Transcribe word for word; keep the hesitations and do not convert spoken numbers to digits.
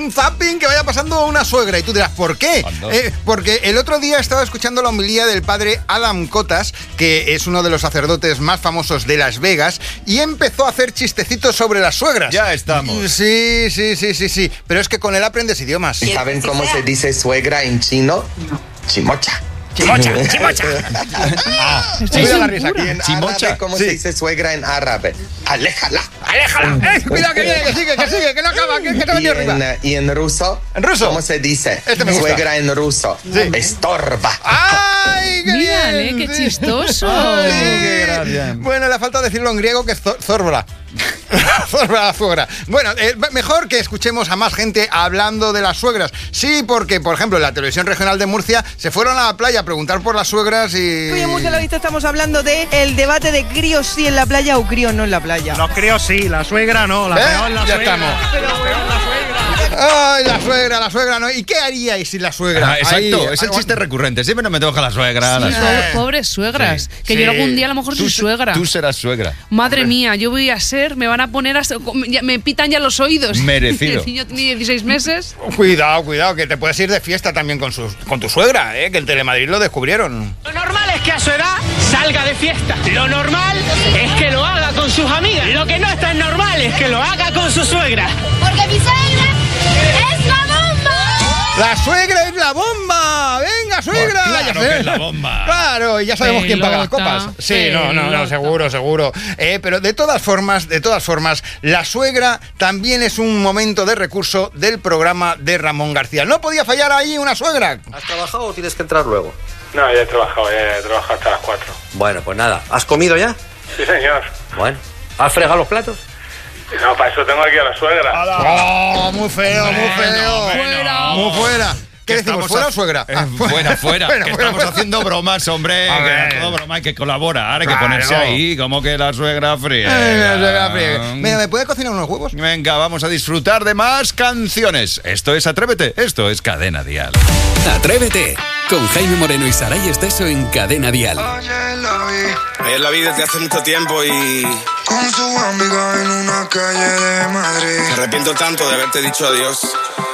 un zapping que vaya pasando una suegra. Y tú dirás, ¿por qué? Eh, porque el otro día estaba escuchando la homilía del padre Adam Cotas, que es uno de los sacerdotes más famosos de Las Vegas, y empezó a hacer chistecitos sobre las suegras. Ya estamos. Sí, sí, sí, sí, sí. Pero es que con él aprendes idiomas. ¿Saben cómo se dice suegra en chino? Chimocha. Chimocha, chimocha. Ah, cuida la risa. Y en Chimocha. árabe, ¿cómo Sí. se dice suegra en árabe? Aléjala. ¡Aléjala! ¡Eh! Cuidado que viene, que sigue, que sigue, que no acaba, que, que te ha Y venido arriba. en, y en ruso, ¿En ruso? ¿cómo se dice? Este me gusta. Suegra en ruso. Sí. Estorba. ¡Ay, qué Mírale, bien! qué Sí. chistoso. Ay, qué gracia. Bueno, le falta decirlo en griego, que es zor- zorbra. Zorbra la suegra. Bueno, eh, mejor que escuchemos a más gente hablando de las suegras. Sí, porque, por ejemplo, en la televisión regional de Murcia se fueron a la playa a preguntar por las suegras y... Hoy en Murcia la vista estamos hablando de el debate de críos sí en la playa o críos no en la playa. Los críos sí, la suegra no, la ¿Eh? peor la Ya suegra. estamos. Pero peor la suegra. ¡Ay, la suegra, la suegra! ¿No? ¿Y qué haríais sin la suegra? Ah, exacto, Ahí, es el ahí, chiste recurrente. Siempre nos metemos con la suegra. la Sí, suegra. pobre- pobres suegras. Que Sí. yo algún día a lo mejor soy Tú, suegra. tú serás suegra. Madre mía, yo voy a ser, me van a poner hasta, ya- me pitan ya los oídos. Merecido. El niño tiene dieciséis meses. Cuidado, cuidado, que te puedes ir de fiesta también con, sus, con tu suegra, ¿eh? Que en Telemadrid lo descubrieron. Lo normal es que a su edad salga de fiesta. Lo normal es que lo haga con sus amigas. Lo que no es tan normal es que lo haga con su suegra. Porque mi suegra es la bomba. ¡La suegra es la bomba! ¡Venga, suegra! Pues claro Ya que sé. es la bomba. Claro, y ya sabemos quién paga las Pelota, copas. Sí, no, no, no, pelota. seguro, seguro. Eh, pero de todas formas, de todas formas, la suegra también es un momento de recurso del programa de Ramón García. No podía fallar ahí una suegra. ¿Has trabajado o tienes que entrar luego? No, ya he trabajado, ya he trabajado hasta las cuatro. Bueno, pues nada. ¿Has comido ya? Sí, señor. Bueno. ¿Has fregado los platos? No, para eso tengo aquí a la suegra. ¡Oh, muy feo, muy feo! Fuera. muy fuera. ¿Qué decimos, Estamos fuera a- o suegra? Eh, Ah, fuera, fuera. Fuera, que fuera, estamos fuera. haciendo bromas, hombre. A Que ver. todo broma hay que colaborar, hay que Claro. ponerse ahí, como que la suegra fría. Ay, la suegra friega. Mira, ¿me puede cocinar unos huevos? Venga, vamos a disfrutar de más canciones. Esto es Atrévete, esto es Cadena Dial. Atrévete con Jaime Moreno y Saray Esteso en Cadena Dial. Ayer la vi desde hace mucho tiempo y Con su amiga en una calle de Madrid. me arrepiento tanto de haberte dicho adiós.